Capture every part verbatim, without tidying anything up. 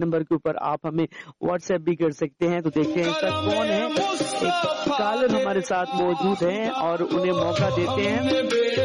Number کے اوپر آپ ہمیں واٹس ایپ بھی کر سکتے ہیں. تو دیکھتے ہیں سر کون ہے. ایک کالر ہمارے ساتھ موجود ہیں اور انہیں موقع دیتے ہیں.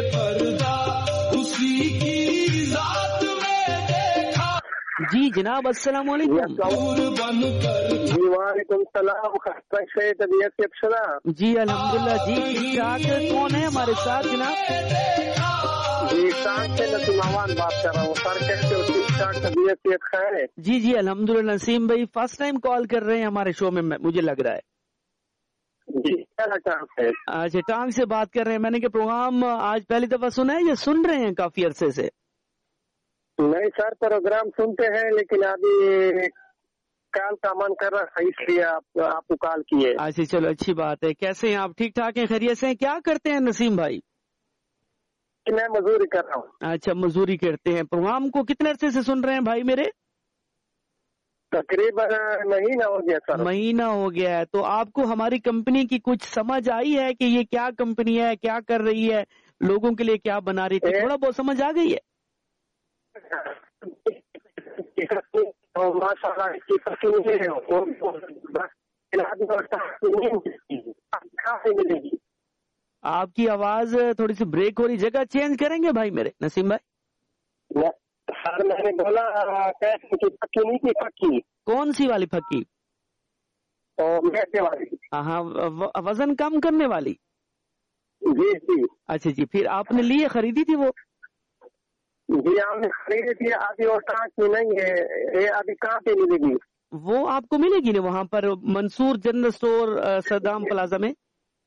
جی جناب السلام علیکم. جی وعلیکم السلام. طبیعت کی افسرا. جی الحمدللہ. جی ٹھیک ٹھاک. کون ہے ہمارے ساتھ جناب؟ جی ٹانگ سے نسیم آوان بات کر رہا ہوں. سر کیسے ہو؟ ٹھیک ٹھاک طبیعت کی خیر ہے؟ جی جی الحمدللہ. نسیم بھائی فرسٹ ٹائم کال کر رہے ہیں ہمارے شو میں مجھے لگ رہا ہے. جی کیا لگتا ہے؟ اچھا ٹانگ سے بات کر رہے ہیں. میں نے کہ پروگرام آج پہلی دفعہ سنا ہے یا سن رہے ہیں کافی عرصے سے؟ نہیں سر پروگرام سنتے ہیں لیکن ابھی کال کا من کر رہا ہے اس لیے آپ آپ کو کال کیے. اچھا چلو اچھی بات ہے. کیسے ہیں آپ؟ ٹھیک ٹھاک ہیں؟ خیریت سے ہیں؟ کیا کرتے ہیں نسیم بھائی؟ میں مزدوری کر رہا ہوں. اچھا مزدوری کرتے ہیں. پروگرام کو کتنے عرصے سے سن رہے ہیں بھائی میرے؟ تقریباً مہینہ ہو گیا سر. مہینہ ہو گیا ہے. تو آپ کو ہماری کمپنی کی کچھ سمجھ آئی ہے کہ یہ کیا کمپنی ہے, کیا کر رہی ہے, لوگوں کے لیے کیا بنا رہی تھی؟ تھوڑا بہت سمجھ آ گئی ہے؟ آپ کی آواز تھوڑی سی بریک ہو رہی. جگہ چینج کریں گے بھائی میرے نسیم بھائی؟ سر میں نے بولا پکی نہیں تھی. پکی کون سی والی پکی؟ ہاں وزن کم کرنے والی. جی جی. اچھا جی. پھر آپ نے لی خریدی تھی وہ؟ جی ہم نے خریدی تھی. ابھی اور کہاں کی نہیں ہے. ابھی کہاں پہ ملے گی؟ وہ آپ کو ملے گی نا وہاں پر منصور جنرل اسٹور صدام پلازا میں.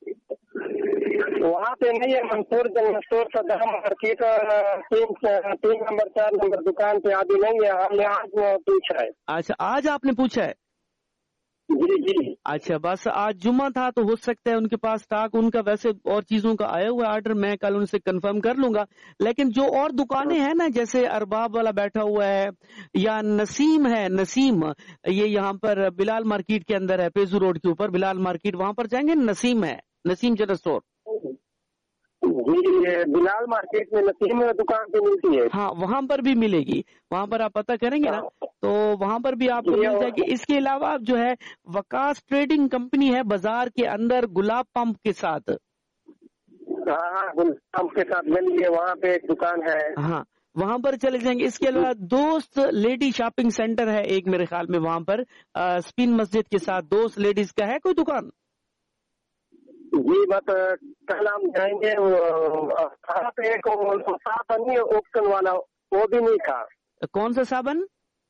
وہاں پہ نہیں ہے. منصور جنرل اسٹور صدام مارکیٹ تین نمبر چار نمبر دکان پہ ابھی نہیں ہے. ہم نے آج پوچھا ہے. اچھا آج آپ نے پوچھا ہے؟ جی جی. اچھا بس آج جمعہ تھا تو ہو سکتا ہے ان کے پاس اسٹاک ان کا ویسے اور چیزوں کا آیا ہوا آرڈر. میں کل ان سے کنفرم کر لوں گا. لیکن جو اور دکانیں ہیں نا جیسے ارباب والا بیٹھا ہوا ہے یا نسیم ہے, نسیم یہ یہاں پر بلال مارکیٹ کے اندر ہے, پیزو روڈ کے اوپر بلال مارکیٹ, وہاں پر جائیں گے. نسیم ہے, نسیم جنرل اسٹور. جی بلال مارکیٹ میں نسیم دکان پہ ملتی ہے. ہاں وہاں پر بھی ملے گی. وہاں پر آپ پتہ کریں گے نا تو وہاں پر بھی آپ کو مل جائے گی. اس کے علاوہ جو ہے وکاس ٹریڈنگ کمپنی ہے بازار کے اندر گلاب پمپ کے ساتھ. ہاں ہاں گلاب پمپ کے ساتھ ملیے. وہاں پہ ایک دکان ہے. ہاں وہاں پر چلے جائیں گے. اس کے علاوہ دوست لیڈی شاپنگ سینٹر ہے ایک میرے خیال میں وہاں پر اسپن مسجد کے ساتھ. دوست لیڈیز کا ہے کوئی دکان؟ جی بس کل ہم جائیں گے. وہاں پہ ایک صابن نہیں اوپشن والا وہ بھی نہیں تھا. کون سا صابن؟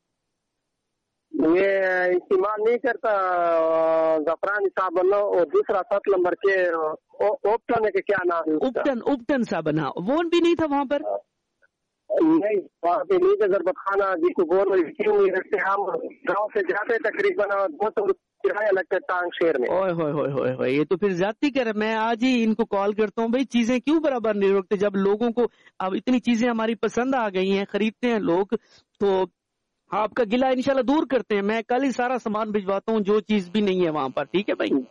یہ استعمال نہیں کرتا زعفرانی صابن. اور دوسرا سات نمبر کے اوپٹن کے کیا نام ہے؟ اوپٹن. اوپٹن صابن. ہاں وہ بھی نہیں تھا وہاں پر. نہیں وہاں پہ نہیں تھا. ضربت خانہ جی کو بول رہے کیوں نہیں رکھتے. ہم گاؤں سے جاتے تقریباً دو سو کرایہ لگتا ہے ٹانگ شہر میں. اوئے ہوئے ہوئے ہوئے ہوئے یہ تو پھر زیادتی کر. میں آج ہی ان کو کال کرتا ہوں بھائی چیزیں کیوں برابر نہیں رکھتے. جب لوگوں کو اب اتنی چیزیں ہماری پسند آ گئی ہیں, خریدتے ہیں لوگ, تو آپ کا گلہ انشاءاللہ دور کرتے ہیں. میں کل ہی سارا سامان بھجواتا ہوں جو چیز بھی نہیں ہے وہاں پر. ٹھیک ہے بھائی؟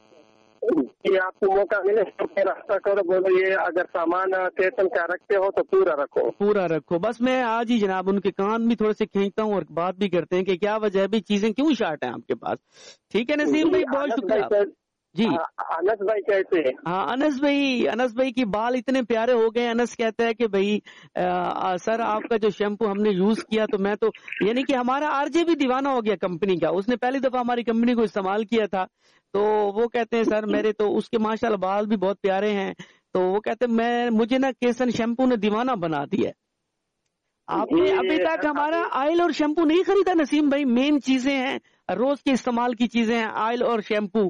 یہ آپ کو موقع ملے راستہ کرو. بولو یہ اگر سامان اسٹیشن کا رکھتے ہو تو پورا رکھو. پورا رکھو. بس میں آج ہی جناب ان کے کان بھی تھوڑے سے کھینچتا ہوں اور بات بھی کرتے ہیں کہ کیا وجہ ہے بھی چیزیں کیوں شارٹ ہیں آپ کے پاس. ٹھیک ہے نسیم بھائی بہت شکریہ. جی انس بھائی کیسے ہیں؟ ہاں انس بھائی, انس بھائی کی بال اتنے پیارے ہو گئے. انس کہتا ہے کہ بھائی سر آپ کا جو شیمپو ہم نے یوز کیا تو میں تو یعنی کہ ہمارا آر جے بھی دیوانہ ہو گیا کمپنی کا. اس نے پہلی دفعہ ہماری کمپنی کو استعمال کیا تھا تو وہ کہتے ہیں سر میرے تو اس کے ماشاءاللہ بال بھی بہت پیارے ہیں. تو وہ کہتے ہیں میں مجھے نا کیسن شیمپو نے دیوانہ بنا دیا. آپ نے ابھی تک ہمارا آئل اور شیمپو نہیں خریدا نسیم بھائی. مین چیزیں ہیں روز کے استعمال کی چیزیں ہیں آئل اور شیمپو.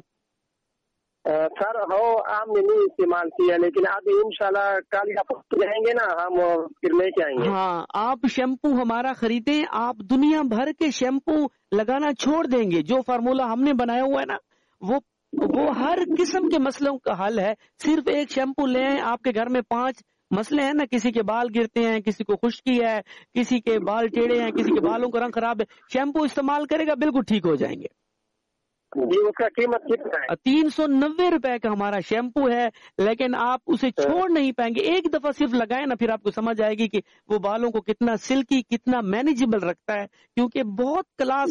سر ہو ہم نے نہیں استعمال کیا لیکن ابھی انشاءاللہ کل آپ جائیں گے نا ہم پھر لے کے آئیں گے. ہاں آپ شیمپو ہمارا خریدیں. آپ دنیا بھر کے شیمپو لگانا چھوڑ دیں گے. جو فارمولا ہم نے بنایا ہوا ہے نا وہ وہ ہر قسم کے مسئلوں کا حل ہے. صرف ایک شیمپو لیں. آپ کے گھر میں پانچ مسئلے ہیں نا, کسی کے بال گرتے ہیں, کسی کو خشکی ہے, کسی کے بال ٹیڑھے ہیں, کسی کے بالوں کا رنگ خراب ہے, شیمپو استعمال کرے گا بالکل ٹھیک ہو جائیں گے. جی اس کا قیمت کتنا ہے؟ تین سو نوے روپے کا ہمارا شیمپو ہے لیکن آپ اسے چھوڑ نہیں پائیں گے. ایک دفعہ صرف لگائیں نا پھر آپ کو سمجھ آئے گی کہ وہ بالوں کو کتنا سلکی کتنا مینیجیبل رکھتا ہے, کیونکہ بہت کلاس